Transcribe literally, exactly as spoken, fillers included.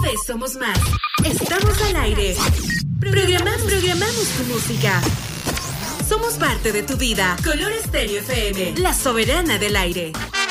vez somos más. Estamos al aire. Programamos, programamos tu música. Somos parte de tu vida. Color Estéreo F M, la soberana del aire.